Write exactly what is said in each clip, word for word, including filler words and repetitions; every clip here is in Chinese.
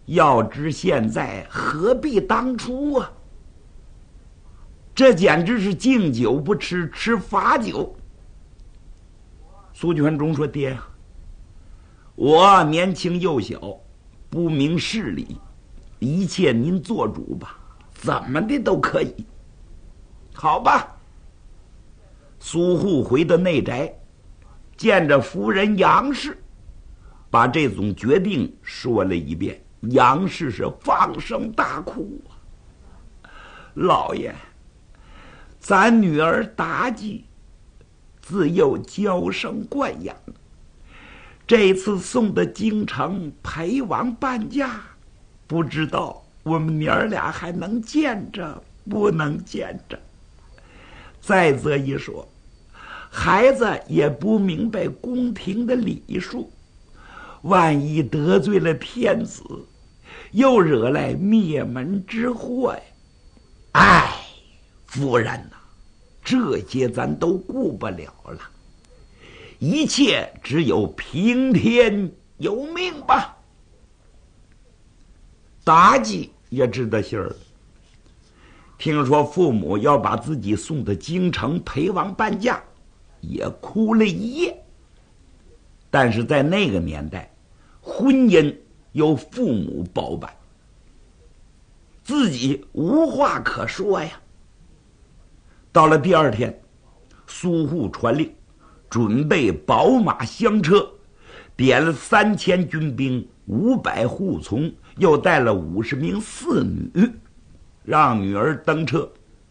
要知现在，何必当初啊？这简直是敬酒不吃吃罚酒。苏全忠说：“爹，我年轻幼小，不明事理，一切您做主吧，怎么的都可以。”好吧。苏护回到内宅，见着夫人杨氏，把这种决定说了一遍。杨氏是放声大哭啊！老爷，咱女儿妲己自幼娇生惯养，这次送到京城陪王伴驾，不知道我们娘儿俩还能见着不能见着。再则一说，孩子也不明白宫廷的礼数，万一得罪了天子，又惹来灭门之祸呀！哎，夫人呐、啊，这些咱都顾不了了，一切只有听天由命吧。妲己也知道信儿了，听说父母要把自己送到京城陪王伴驾，也哭了一夜。但是在那个年代，婚姻由父母包办，自己无话可说呀。到了第二天，苏护传令，准备宝马香车，点了三千军兵，五百护从，又带了五十名侍女，让女儿登车。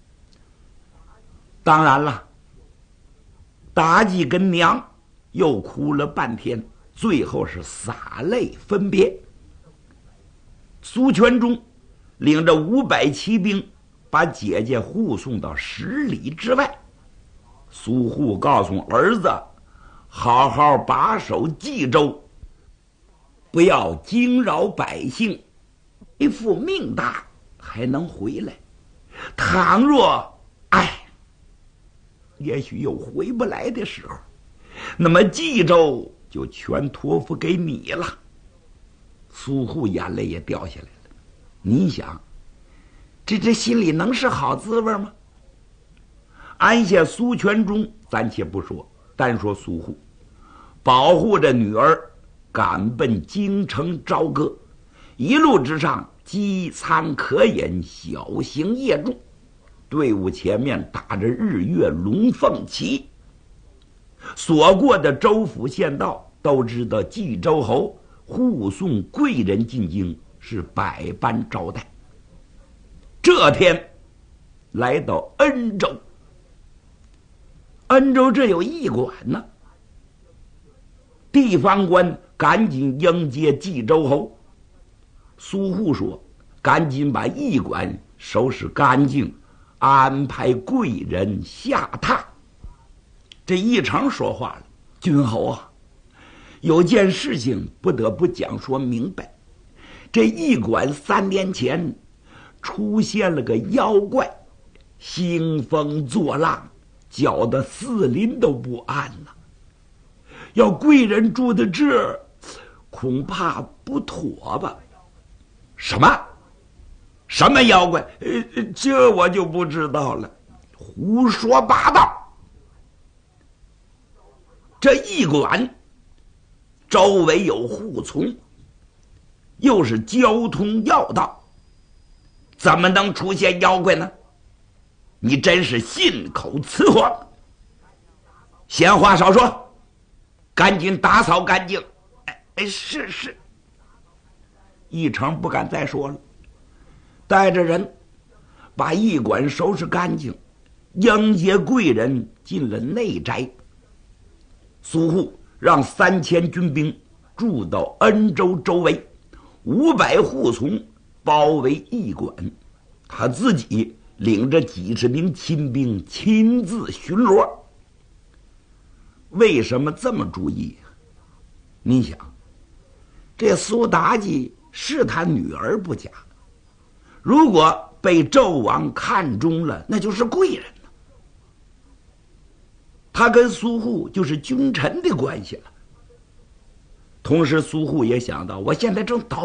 当然了，妲己跟娘又哭了半天，最后是洒泪分别。苏全忠领着五百骑兵，把姐姐护送到十里之外。苏护告诉儿子，好好把守冀州，不要惊扰百姓，一副命大还能回来。倘若哎，也许有回不来的时候，那么冀州就全托付给你了。苏护眼泪也掉下来了。你想，这这心里能是好滋味吗？安下苏全忠暂且不说，单说苏护保护着女儿赶奔京城朝歌，一路之上饥餐渴饮，小行夜住，队伍前面打着日月龙凤旗。所过的州府县道都知道冀州侯护送贵人进京是百般招待。这天来到恩州，恩州这有驿馆呢，地方官赶紧迎接冀州侯。苏护说，赶紧把驿馆收拾干净，安排贵人下榻。这一成说话了，君侯啊，有件事情不得不讲说明白。这驿馆三年前出现了个妖怪，兴风作浪，搅得四邻都不安了。要贵人住的这儿，恐怕不妥吧？什么？什么妖怪？呃，这我就不知道了。胡说八道！这驿馆周围有护从，又是交通要道，怎么能出现妖怪呢？你真是信口雌黄！闲话少说，赶紧打扫干净。哎哎，是是。一成不敢再说了，带着人把驿馆收拾干净，迎接贵人进了内宅。苏护让三千军兵驻到恩州周围，五百护从包围驿馆，他自己领着几十名亲兵亲自巡逻。为什么这么注意？你想，这苏妲己是他女儿不假，如果被纣王看中了，那就是贵人了。他跟苏护就是君臣的关系了。同时苏护也想到，我现在正倒